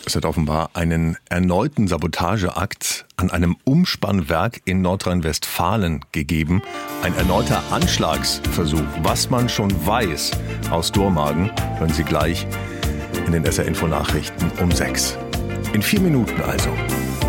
Es hat offenbar einen erneuten Sabotageakt an einem Umspannwerk in Nordrhein-Westfalen gegeben. Ein erneuter Anschlagsversuch. Was man schon weiß aus Dormagen, hören Sie gleich in den SR-Info-Nachrichten um 6. In 4 Minuten also.